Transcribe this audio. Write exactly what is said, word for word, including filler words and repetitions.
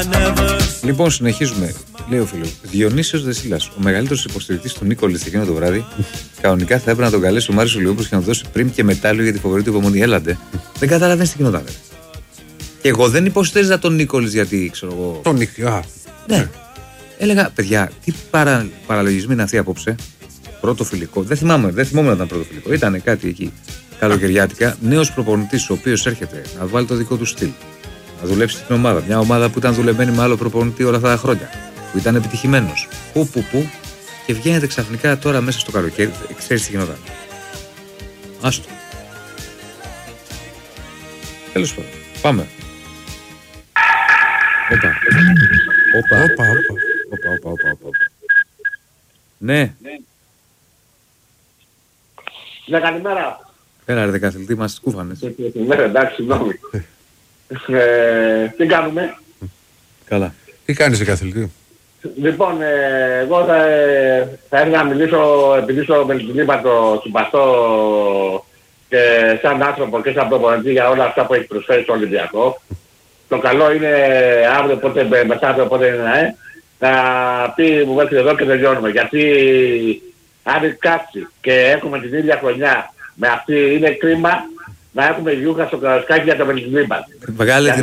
Λοιπόν, συνεχίζουμε. Λέει ο φίλος Διονύσιος Δεσίλας, ο μεγαλύτερος υποστηρικτής του Νίκολης εκείνο το βράδυ. Κανονικά θα έπρεπε να τον καλέσει ο Μάριος Ολιόπουλος και να του δώσει πριν και μετάλλιο για τη φοβερή του υπομονή. Έλαντε. Δεν καταλαβαίνεις τι γινόταν. Και εγώ δεν υποστήριζα τον Νίκολης γιατί ξέρω εγώ. Τον Νίκολη. Ναι. Έλεγα, παιδιά, τι παρα, παραλογισμοί είναι αυτοί απόψε. Πρώτο φιλικό. Δεν θυμάμαι, δεν θυμόμουν να ήταν πρώτο φιλικό. Ήταν κάτι εκεί καλοκαιριάτικα. Νέος προπονητής ο οποίος έρχεται να βάλει το δικό του στυλ. Να δουλέψει στην ομάδα. Μια ομάδα που ήταν δουλεμένη με άλλο προπονητή όλα αυτά τα χρόνια. Που ήταν επιτυχημένος. Πού, πού, πού. Και βγαίνετε ξαφνικά τώρα μέσα στο καλοκαίρι. Ξέρεις τι γινόταν. Άστο. Τέλος πάντων. Πάμε. Όπα. Όπα. Όπα, όπα. Όπα, όπα, όπα, όπα. Ναι. Ναι, καλημέρα. Πέρα ρε δεκαθλητή μας σκούφανες. Ναι, εντάξει, συγγνώμη. Ε, τι κάνουμε. Καλά. Τι κάνεις δεκαθλητή. Λοιπόν, ε, εγώ θα, ε, θα έρθω να μιλήσω επειδή στο Μελτινίπατο συμπαθώ και σαν άνθρωπο και σαν προπονητή για όλα αυτά που έχει προσφέρει στο Ολυμπιακό. Το καλό είναι αύριο πότε, μεθαύριο πότε είναι να ε, να πει μου μέχρι εδώ και τελειώνουμε. Γιατί αν κάτσει και έχουμε την ίδια χρονιά με αυτή είναι κρίμα να έχουμε γιούχα στο Καρασκάκι για το Μελτινίπατο. Βγάλε